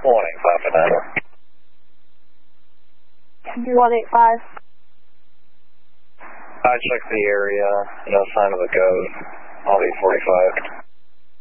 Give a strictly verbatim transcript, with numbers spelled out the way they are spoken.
one eight five Banana. one eight five. I checked the area, no sign of a code. I'll be forty-five.